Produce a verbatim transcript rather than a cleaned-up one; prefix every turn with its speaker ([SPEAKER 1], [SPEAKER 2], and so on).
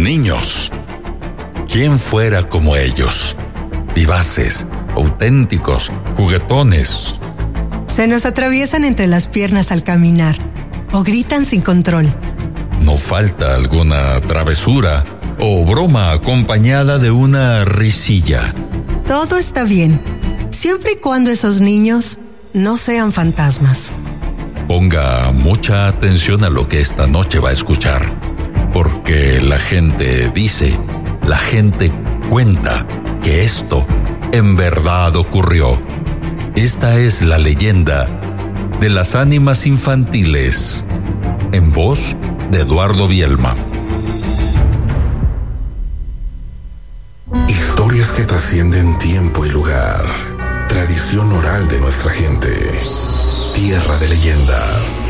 [SPEAKER 1] niños. ¿Quién fuera como ellos? Vivaces, auténticos, juguetones.
[SPEAKER 2] Se nos atraviesan entre las piernas al caminar o gritan sin control.
[SPEAKER 1] No falta alguna travesura o broma acompañada de una risilla.
[SPEAKER 2] Todo está bien, siempre y cuando esos niños no sean fantasmas.
[SPEAKER 1] Ponga mucha atención a lo que esta noche va a escuchar, porque la gente dice, la gente cuenta que esto en verdad ocurrió. Esta es la leyenda de las ánimas infantiles, en voz de Eduardo Bielma.
[SPEAKER 3] Historias que trascienden tiempo y lugar. Tradición oral de nuestra gente. Tierra de leyendas.